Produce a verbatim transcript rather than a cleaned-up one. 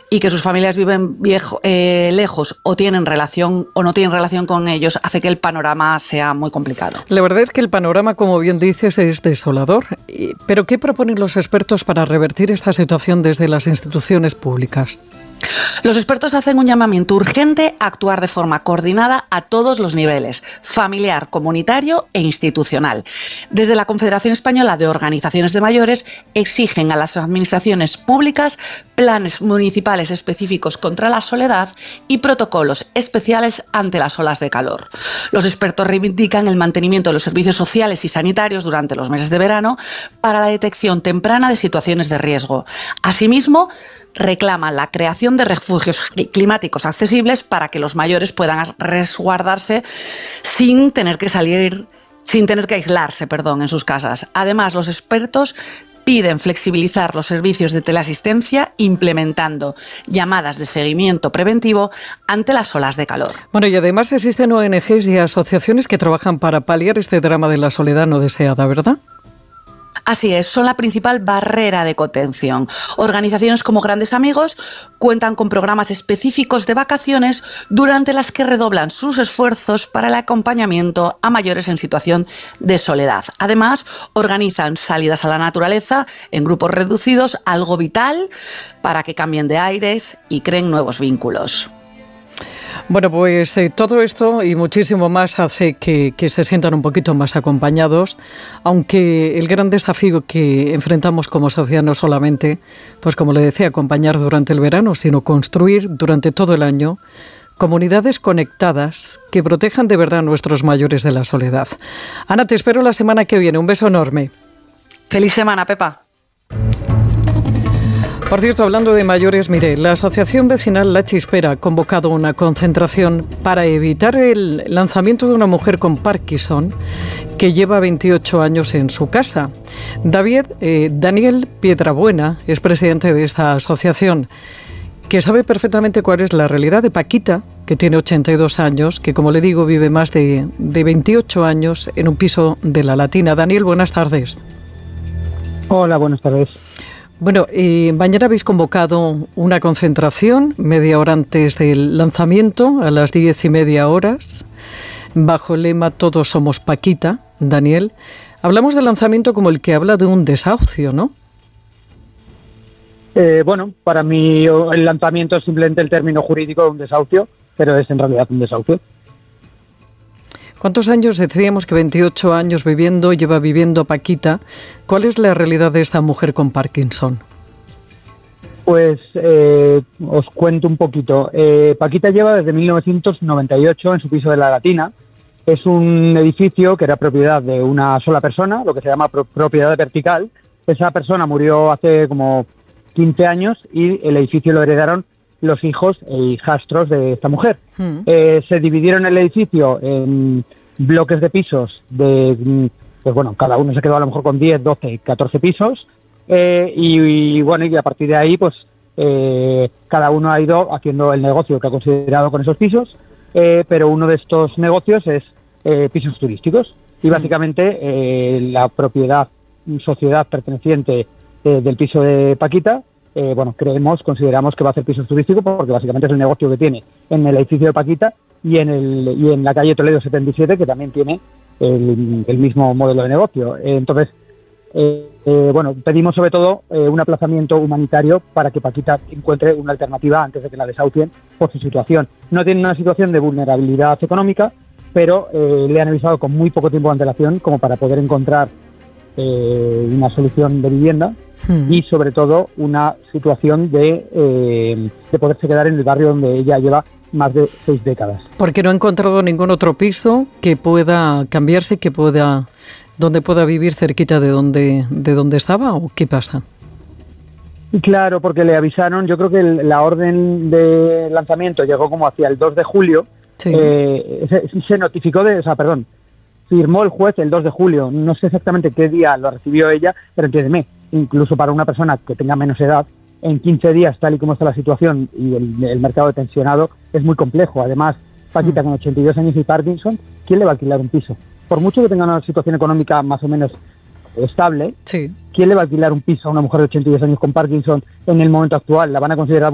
y que sus familias viven viejo, eh, lejos o tienen relación o no tienen relación con ellos, hace que el panorama sea muy complicado. La verdad es que el panorama, como bien dices, es desolador. ¿Pero qué proponen los expertos para revertir esta situación desde las instituciones públicas? Los expertos hacen un llamamiento urgente a actuar de forma coordinada a todos los niveles, familiar, comunitario e institucional. Desde la Confederación Española de Organizaciones de Mayores exigen a las administraciones públicas planes municipales específicos contra la soledad y protocolos especiales ante las olas de calor. Los expertos reivindican el mantenimiento de los servicios sociales y sanitarios durante los meses de verano para la detección temprana de situaciones de riesgo. Asimismo, reclaman la creación de refugios climáticos accesibles para que los mayores puedan resguardarse sin tener que salir, sin tener que aislarse, perdón, en sus casas. Además, los expertos piden flexibilizar los servicios de teleasistencia implementando llamadas de seguimiento preventivo ante las olas de calor. Bueno, y además existen O N Ges y asociaciones que trabajan para paliar este drama de la soledad no deseada, ¿verdad? Así es, son la principal barrera de contención. Organizaciones como Grandes Amigos cuentan con programas específicos de vacaciones durante las que redoblan sus esfuerzos para el acompañamiento a mayores en situación de soledad. Además, organizan salidas a la naturaleza en grupos reducidos, algo vital para que cambien de aires y creen nuevos vínculos. Bueno, pues eh, todo esto y muchísimo más hace que, que se sientan un poquito más acompañados, aunque el gran desafío que enfrentamos como sociedad no solamente, pues como le decía, acompañar durante el verano, sino construir durante todo el año comunidades conectadas que protejan de verdad a nuestros mayores de la soledad. Ana, te espero la semana que viene. Un beso enorme. Feliz semana, Pepa. Por cierto, hablando de mayores, mire, la Asociación Vecinal La Chispera ha convocado una concentración para evitar el lanzamiento de una mujer con Parkinson que lleva veintiocho años en su casa. David, eh, Daniel Piedrabuena es presidente de esta asociación, que sabe perfectamente cuál es la realidad de Paquita, que tiene ochenta y dos años, que como le digo vive más de, de veintiocho años en un piso de La Latina. Daniel, buenas tardes. Hola, buenas tardes. Bueno, eh, mañana habéis convocado una concentración media hora antes del lanzamiento, a las diez y media horas, bajo el lema Todos somos Paquita. Daniel, hablamos del lanzamiento como el que habla de un desahucio, ¿no? Eh, bueno, para mí el lanzamiento es simplemente el término jurídico de un desahucio, pero es en realidad un desahucio. ¿Cuántos años? Decíamos que veintiocho años viviendo, lleva viviendo Paquita. ¿Cuál es la realidad de esta mujer con Parkinson? Pues eh, os cuento un poquito. Eh, Paquita lleva desde mil novecientos noventa y ocho en su piso de La Latina. Es un edificio que era propiedad de una sola persona, lo que se llama pro- propiedad vertical. Esa persona murió hace como quince años y el edificio lo heredaron los hijos e hijastros de esta mujer. Hmm. Eh, se dividieron el edificio en bloques de pisos de, pues bueno, cada uno se quedó a lo mejor con diez, doce, catorce pisos eh, y, y bueno, y a partir de ahí pues eh, cada uno ha ido haciendo el negocio que ha considerado con esos pisos, eh, pero uno de estos negocios es eh, pisos turísticos y básicamente eh, la propiedad, sociedad perteneciente eh, del piso de Paquita, Eh, bueno, creemos, consideramos que va a hacer pisos turísticos porque básicamente es el negocio que tiene en el edificio de Paquita y en el y en la calle Toledo setenta y siete, que también tiene el, el mismo modelo de negocio. Eh, entonces, eh, eh, bueno, pedimos sobre todo eh, un aplazamiento humanitario para que Paquita encuentre una alternativa antes de que la desahucien por su situación. No tiene una situación de vulnerabilidad económica, pero eh, le han avisado con muy poco tiempo de antelación como para poder encontrar eh, una solución de vivienda. Hmm. Y sobre todo una situación de, eh, de poderse quedar en el barrio donde ella lleva más de seis décadas. Porque no ha encontrado ningún otro piso que pueda cambiarse, que pueda, donde pueda vivir cerquita de donde, de donde estaba, ¿o qué pasa? Claro, porque le avisaron, yo creo que el, la orden de lanzamiento llegó como hacia el dos de julio, sí. eh, se, se notificó de, o sea, perdón, firmó el juez el dos de julio, no sé exactamente qué día lo recibió ella, pero entiéndeme, incluso para una persona que tenga menos edad, en quince días, tal y como está la situación y el, el mercado de tensionado, es muy complejo. Además, Paquita, con ochenta y dos años y Parkinson, ¿quién le va a alquilar un piso? Por mucho que tenga una situación económica más o menos estable, sí. ¿Quién le va a alquilar un piso a una mujer de ochenta y dos años con Parkinson en el momento actual? La van a considerar